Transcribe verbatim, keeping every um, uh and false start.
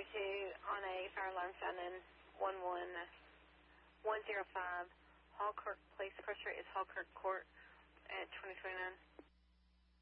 two on a fire alarm sound in one one one zero five. Hallkirk Place. Pressure is Hallkirk Court at twenty twenty-nine.